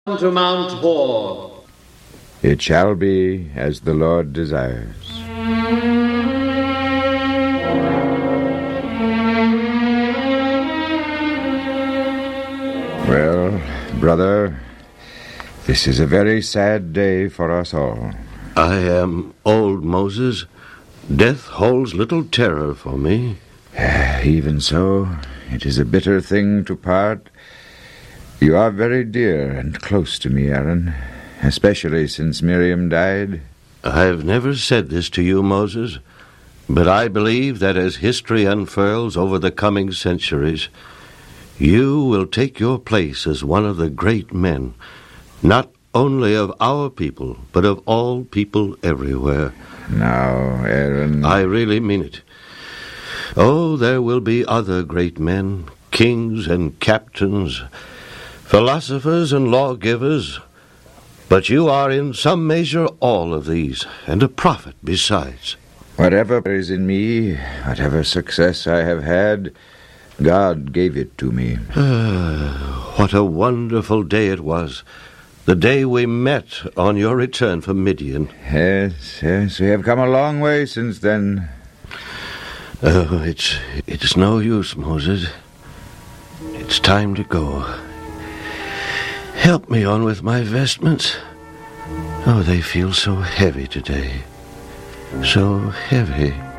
to Mount Hor. It shall be as the Lord desires. Well, brother, this is a very sad day for us all. I am old, Moses. Death holds little terror for me. Even so, it is a bitter thing to part. You are very dear and close to me, Aaron, especially since Miriam died. I've never said this to you, Moses, but I believe that as history unfurls over the coming centuries, you will take your place as one of the great men, not only of our people, but of all people everywhere. Now, Aaron... I really mean it. Oh, there will be other great men, kings and captains, philosophers and lawgivers, but you are in some measure all of these, and a prophet besides. Whatever is in me, whatever success I have had, God gave it to me. What a wonderful day it was, the day we met on your return from Midian. Yes, we have come a long way since then. Oh, it's no use, Moses. It's time to go. Help me on with my vestments. Oh, they feel so heavy today. So heavy.